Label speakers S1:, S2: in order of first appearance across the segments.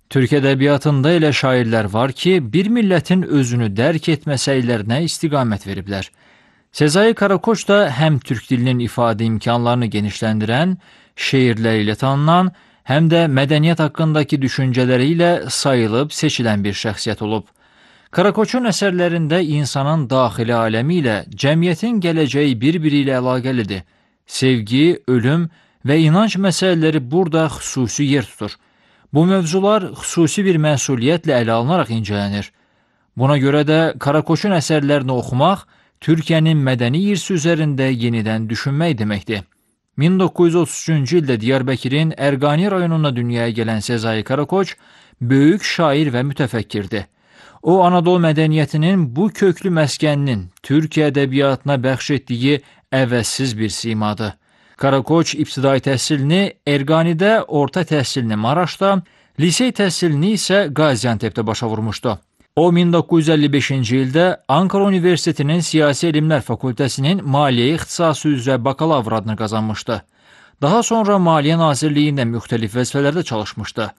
S1: Türk ədəbiyyatında elə şairlər var ki, bir millətin özünü dərk etmə səylərinə istiqamət veriblər. Sezai Karakoç da həm türk dilinin ifadə imkanlarını genişləndirən, şeirləri ilə tanınan, həm də mədəniyyət haqqındakı düşüncələri ilə sayılıb seçilən bir şəxsiyyət olub. Karakoçun əsərlərində insanın daxili aləmi ilə cəmiyyətin gələcəyi bir-biri ilə əlaqəlidir. Sevgi, ölüm və inanc məsələləri burada xüsusi yer tutur. Bu mövzular xüsusi bir məsuliyyətlə ələ alınaraq incələnir. Buna görə də Karakoçun əsərlərini oxumaq Türkiyənin mədəni irsi üzərində yenidən düşünmək deməkdir. 1933-cü ildə Diyarbəkirin Ərqani rayonunda dünyaya gələn Sezai Karakoç böyük şair və mütəfəkkirdir. O, Anadolu mədəniyyətinin bu köklü məskəninin Türkiyə ədəbiyyatına bəxş etdiyi əvəzsiz bir simadır. Karakoç ibtidai təhsilini Erqanidə, orta təhsilini Maraşda, lisey təhsilini isə Qaziantep'də başa vurmuşdu. O, 1955-ci ildə Ankara Universitetinin Siyasi Elmlər Fakültəsinin Maliyyə ixtisası üzrə bakalavr adını qazanmışdı. Daha sonra Maliyyə Nazirliyində müxtəlif vəzifələrdə çalışmışdı.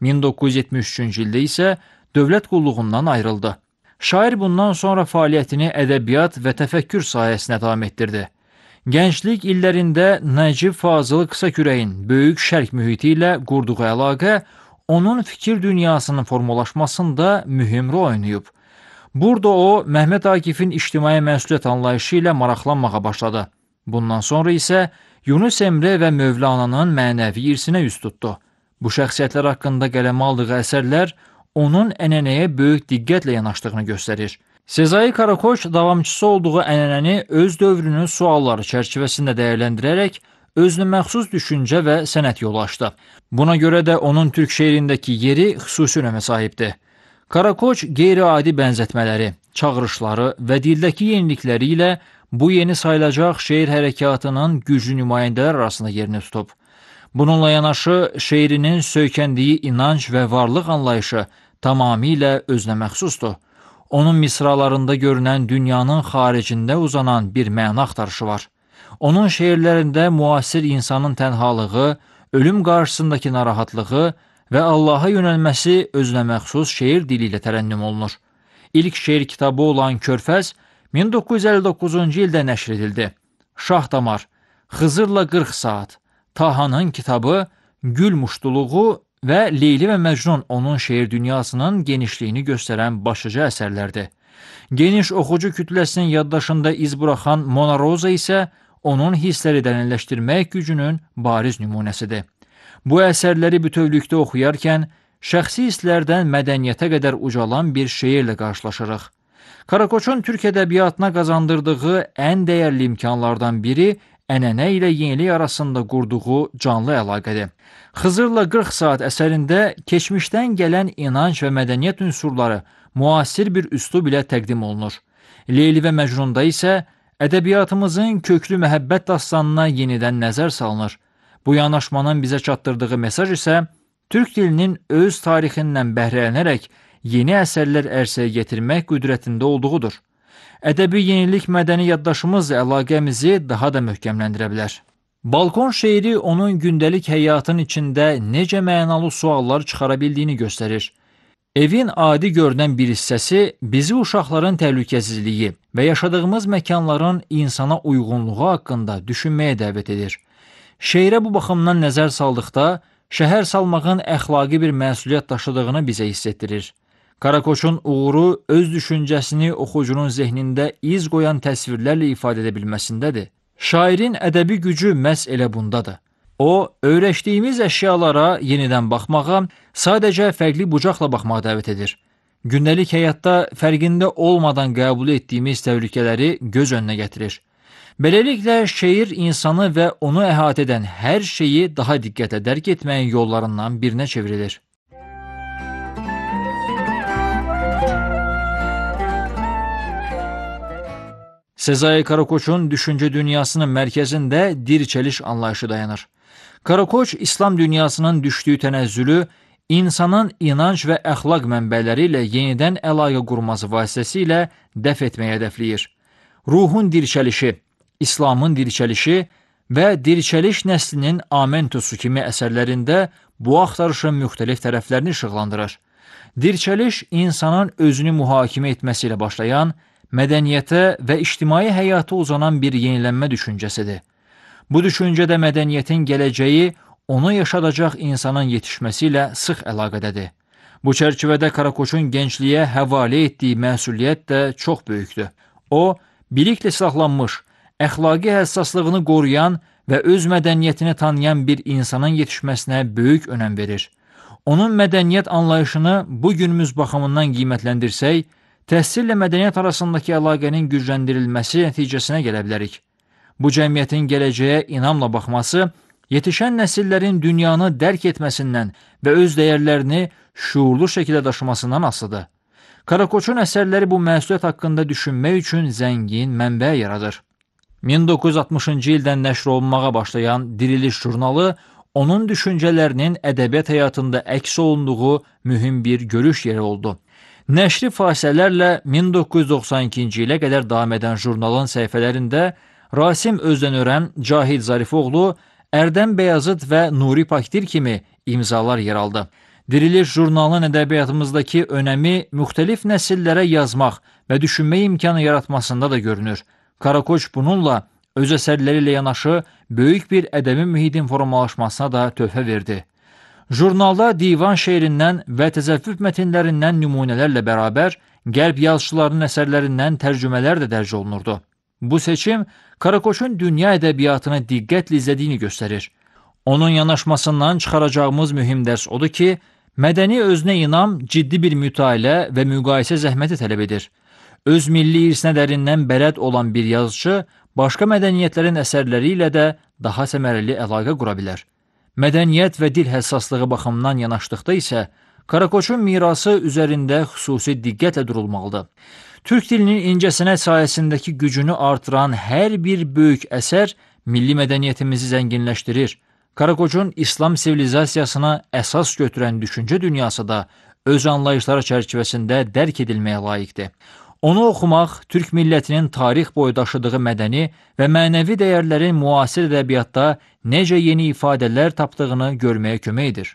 S1: 1973-cü ildə isə dövlət qulluğundan ayrıldı. Şair bundan sonra fəaliyyətini ədəbiyyat və təfəkkür sahəsinə davam etdirdi. Gənclik illərində Nəcib Fazıl Qısakürəyin böyük şərq mühiti ilə qurduğu əlaqə onun fikir dünyasının formalaşmasında mühüm rol oynayıb. Burada o, Məhəmməd Akifin ictimai məsuliyyət anlayışı ilə maraqlanmağa başladı. Bundan sonra isə Yunus Emre və Mövlananın mənəvi irsinə üz tutdu. Bu şəxsiyyətlər haqqında qələmə aldığı əsərlər onun ənənəyə böyük diqqətlə yanaşdığını göstərir. Sezai Karakoç davamçısı olduğu ənənəni öz dövrünün sualları çərçivəsində dəyərləndirərək özünə məxsus düşüncə və sənət yolu açdı. Buna görə də onun türk şeirindəki yeri xüsusi önəmə sahibdir. Karakoç qeyri-adi bənzətmələri, çağırışları və dildəki yenilikləri ilə bu yeni sayılacaq şeir hərəkatının güclü nümayəndələr arasında yerini tutub. Bununla yanaşı, şeirinin söykəndiyi inanc və varlıq anlayışı tamamilə özünə məxsusdur. Onun misralarında görünən dünyanın xaricində uzanan bir məna axtarışı var. Onun şeirlərində müasir insanın tənhalığı, ölüm qarşısındakı narahatlığı və Allaha yönəlməsi özünə məxsus şeir dili ilə tərənnüm olunur. İlk şeir kitabı olan Körfəz 1959-cu ildə nəşr edildi. Şahdamar, Xızırla 40 saat, Tahanın kitabı, Gül muştuluğu və Leyli və Məcnun onun şeir dünyasının genişliyini göstərən başlıca əsərlərdir. Geniş oxucu kütləsinin yaddaşında iz buraxan Mona Rosa isə onun hissləri dənəlləşdirmək gücünün bariz nümunəsidir. Bu əsərləri bütövlükdə oxuyarkən şəxsi hisslərdən mədəniyyətə qədər ucalan bir şeirlə qarşılaşırıq. Karakoçun türk ədəbiyyatına qazandırdığı ən dəyərli imkanlardan biri ənənə ilə yenilik arasında qurduğu canlı əlaqədir. Xızırla 40 saat əsərində keçmişdən gələn inanc və mədəniyyət unsurları müasir bir üslub ilə təqdim olunur. Leyli və Məcnunda isə ədəbiyyatımızın köklü məhəbbət dastanına yenidən nəzər salınır. Bu yanaşmanın bizə çatdırdığı mesaj isə türk dilinin öz tarixindən bəhrələnərək yeni əsərlər ərsəyə gətirmək qüdrətində olduğudur. Ədəbi yenilik mədəni yaddaşımızla əlaqəmizi daha da möhkəmləndirə bilər. Balkon şeiri onun gündəlik həyatın içində necə mənalı suallar çıxara bildiyini göstərir. Evin adi görünən bir hissəsi bizi uşaqların təhlükəsizliyi və yaşadığımız məkanların insana uyğunluğu haqqında düşünməyə dəvət edir. Şeirə bu baxımdan nəzər saldıqda, şəhər salmağın əxlaqi bir məsuliyyət daşıdığını bizə hiss etdirir. Karakoçun uğuru öz düşüncəsini oxucunun zehnində iz qoyan təsvirlərlə ifadə edə bilməsindədir. Şairin ədəbi gücü məhz elə bundadır. O, öyrəşdiyimiz əşyalara yenidən baxmağa, sadəcə fərqli bucaqla baxmağa dəvət edir. Gündəlik həyatda fərqində olmadan qəbul etdiyimiz təhlükələri göz önünə gətirir. Beləliklə, şeir insanı və onu əhatə edən hər şeyi daha diqqətlə dərk etməyin yollarından birinə çevrilir. Sezai Karakoçun düşüncə dünyasının mərkəzində dirçəliş anlayışı dayanır. Karakoç, İslam dünyasının düşdüyü tənəzzülü insanın inanc və əxlaq mənbələri ilə yenidən əlaqə qurması vasitəsilə dəf etməyə hədəfləyir. Ruhun dirçəlişi, İslamın dirçəlişi və Dirçəliş nəslinin Amentosu kimi əsərlərində bu axtarışın müxtəlif tərəflərini işıqlandırır. Dirçəliş insanın özünü mühakimə etməsi ilə başlayan, mədəniyyətə və ictimai həyata uzanan bir yenilənmə düşüncəsidir. Bu düşüncədə mədəniyyətin gələcəyi onu yaşadacaq insanın yetişməsi ilə sıx əlaqədədir. Bu çərçivədə Karakoçun gəncliyə həvalə etdiyi məsuliyyət də çox böyükdür. O, biliklə silahlanmış, əxlaqi həssaslığını qoruyan və öz mədəniyyətini tanıyan bir insanın yetişməsinə böyük önəm verir. Onun mədəniyyət anlayışını bu günümüz baxımından qiymətləndirsək, təhsillə mədəniyyət arasındakı əlaqənin gücləndirilməsi nəticəsinə gələ bilərik. Bu cəmiyyətin gələcəyə inamla baxması, yetişən nəsillərin dünyanı dərk etməsindən və öz dəyərlərini şuurlu şəkildə daşımasından asılıdır. Karakoçun əsərləri bu məsuliyyət haqqında düşünmək üçün zəngin mənbə yaradır. 1960-cı ildən nəşr olunmağa başlayan Diriliş jurnalı onun düşüncələrinin ədəbiyyat həyatında əks olunduğu mühüm bir görüş yeri oldu. Nəşri fasilələrlə 1992-ci ilə qədər davam edən jurnalın səhifələrində Rasim Özdənörən, Cahid Zarifoğlu, Ərdəm Bəyazıt və Nuri Pakdir kimi imzalar yer aldı. Diriliş jurnalının ədəbiyyatımızdakı önəmi müxtəlif nəsillərə yazmaq və düşünmək imkanı yaratmasında da görünür. Karakoç bununla öz əsərləri ilə yanaşı böyük bir ədəbi mühitin formalaşmasına da töhfə verdi. Jurnalda divan şeirindən və təzəvvüf mətnlərindən nümunələrlə bərabər qərb yazıçılarının əsərlərindən tərcümələr də dərc olunurdu. Bu seçim Karakoçun dünya ədəbiyyatını diqqətlə izlədiyini göstərir. Onun yanaşmasından çıxaracağımız mühim dərs odur ki, mədəni özünə inam ciddi bir mütaliə və müqayisə zəhməti tələb edir. Öz milli irsinə dərindən bələd olan bir yazıcı başqa mədəniyyətlərin əsərləri ilə də daha səmərəli əlaqə qura bilər. Mədəniyyət və dil həssaslığı baxımından yanaşdıqda isə Karakoçun mirası üzərində xüsusi diqqətlə durulmalıdır. Türk dilinin incəsənət sayəsindəki gücünü artıran hər bir böyük əsər milli mədəniyyətimizi zənginləşdirir. Karakoçun İslam sivilizasiyasına əsas götürən düşüncə dünyası da öz anlayışları çərçivəsində dərk edilməyə layiqdir. Onu oxumaq, Türk millətinin tarix boyu daşıdığı mədəni və mənəvi dəyərlərin müasir ədəbiyyatda necə yeni ifadələr tapdığını görməyə kömək edir.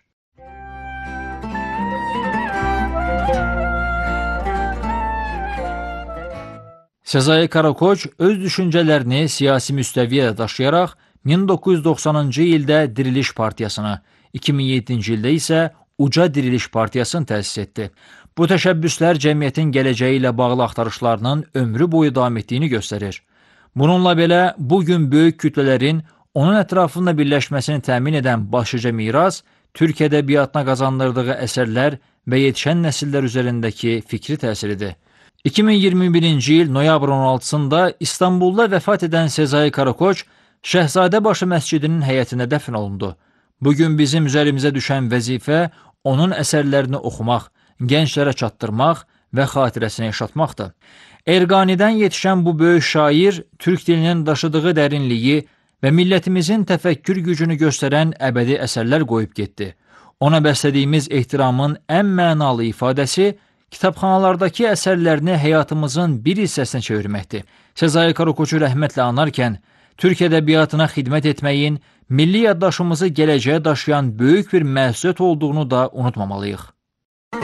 S1: Sezai Karakoç öz düşüncələrini siyasi müstəviyə daşıyaraq 1990-cı ildə Diriliş Partiyasını, 2007-ci ildə isə Uca Diriliş Partiyasını təsis etdi. Bu təşəbbüslər cəmiyyətin gələcəyi ilə bağlı axtarışlarının ömrü boyu davam etdiyini göstərir. Bununla belə, bugün böyük kütlələrin onun ətrafında birləşməsini təmin edən başlıca miras, Türk ədəbiyyatına qazandırdığı əsərlər və yetişən nəsillər üzərindəki fikri təsiridir. 2021-ci il noyabr 16-sında İstanbulda vəfat edən Sezai Karakoç, Şəhzadəbaşı məscidinin həyətində dəfn olundu. Bugün bizim üzərimizə düşən vəzifə onun əsərlərini oxumaq, gənclərə çatdırmaq və xatirəsini yaşatmaqdır. Erqanidən yetişən bu böyük şair, Türk dilinin daşıdığı dərinliyi və millətimizin təfəkkür gücünü göstərən əbədi əsərlər qoyub getdi. Ona bəslədiyimiz ehtiramın ən mənalı ifadəsi, kitabxanalardakı əsərlərini həyatımızın bir hissəsinə çevirməkdir. Sezai Karakoçu rəhmətlə anarkən, Türk ədəbiyyatına xidmət etməyin, milli yaddaşımızı gələcəyə daşıyan böyük bir məsuliyyət olduğunu da unutmamalıyıq.